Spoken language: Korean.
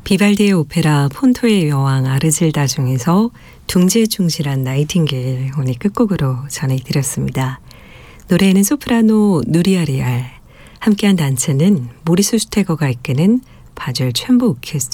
비발디의 오페라 폰토의 여왕 아르질다 중에서 둥지에 충실한 나이팅게일 오늘 끝곡으로 전해드렸습니다. 노래에는 소프라노 누리아리알, 함께한 단체는 모리스 슈테거가 이끄는 바젤 챔버 오케스트라